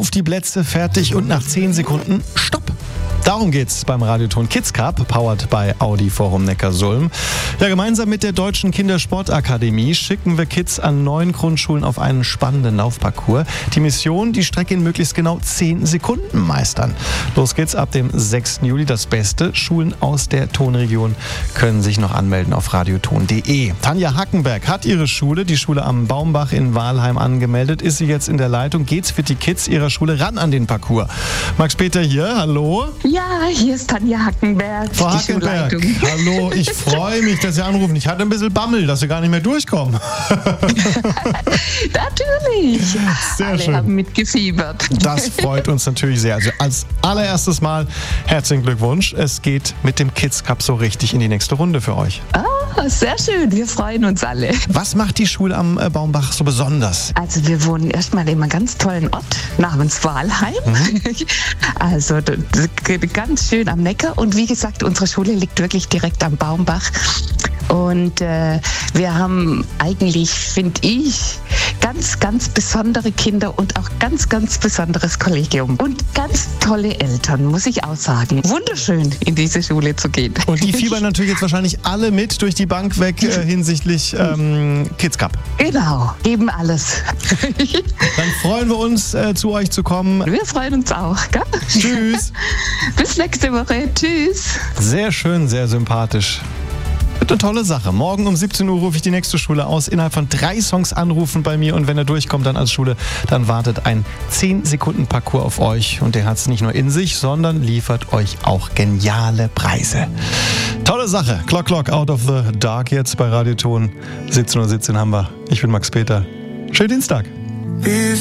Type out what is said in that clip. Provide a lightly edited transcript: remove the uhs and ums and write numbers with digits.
auf die Plätze, fertig und nach 10 Sekunden Stopp. Darum geht's beim Radioton Kids Cup, powered by Audi Forum Neckarsulm. Ja, gemeinsam mit der Deutschen Kindersportakademie schicken wir Kids an 9 Grundschulen auf einen spannenden Laufparcours. Die Mission, die Strecke in möglichst genau 10 Sekunden meistern. Los geht's ab dem 6. Juli. Das Beste, Schulen aus der Tonregion können sich noch anmelden auf radioton.de. Tanja Hackenberg hat ihre Schule, die Schule am Baumbach in Wahlheim, angemeldet. Ist sie jetzt in der Leitung? Geht's für die Kids ihrer Schule ran an den Parcours? Max Peter hier, hallo. Ja, hier ist Tanja Hackenberg. Frau Hackenberg, hallo, ich freue mich, dass Sie anrufen. Ich hatte ein bisschen Bammel, dass Sie gar nicht mehr durchkommen. Natürlich. Sehr Alle schön. haben mitgefiebert. Das freut uns natürlich sehr. Also als allererstes Mal herzlichen Glückwunsch. Es geht mit dem Kids Cup so richtig in die nächste Runde für euch. Sehr schön, wir freuen uns alle. Was macht die Schule am Baumbach so besonders? Also wir wohnen erstmal in einem ganz tollen Ort namens Wahlheim. Also ganz schön am Neckar. Und wie gesagt, unsere Schule liegt wirklich direkt am Baumbach. Und wir haben eigentlich, finde ich, ganz, ganz besondere Kinder und auch ganz, ganz besonderes Kollegium. Und ganz tolle Eltern, muss ich auch sagen. Wunderschön, in diese Schule zu gehen. Und die fiebern natürlich jetzt wahrscheinlich alle mit durch die Bank weg hinsichtlich Kids Cup. Genau, geben alles. Dann freuen wir uns, zu euch zu kommen. Wir freuen uns auch. Gell? Tschüss. Bis nächste Woche. Tschüss. Sehr schön, sehr sympathisch. Eine tolle Sache. Morgen um 17 Uhr rufe ich die nächste Schule aus. Innerhalb von 3 Songs anrufen bei mir. Und wenn er durchkommt dann als Schule, dann wartet ein 10-Sekunden-Parcours auf euch. Und der hat es nicht nur in sich, sondern liefert euch auch geniale Preise. Tolle Sache. Clock, out of the dark jetzt bei Radioton. 17:17 haben wir. Ich bin Max Peter. Schönen Dienstag.